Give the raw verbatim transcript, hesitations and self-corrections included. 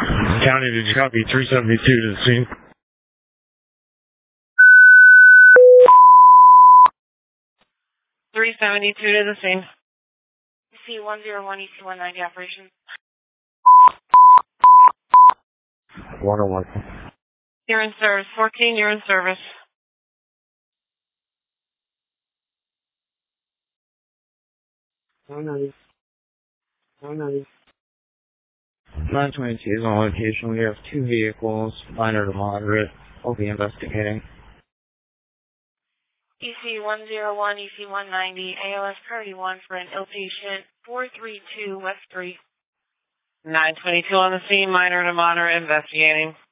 County, did you copy three seventy-two to the scene? three seventy-two to the scene. E C one zero one, E C one ninety operations. one oh one. You're in service. fourteen, you're in service. one ninety. one ninety. nine twenty-two is on location. We have two vehicles, minor to moderate. We'll be investigating. E C one zero one, E C one ninety, A L S priority one for an ill patient, four three two West three. nine twenty-two on the scene, minor to moderate, investigating.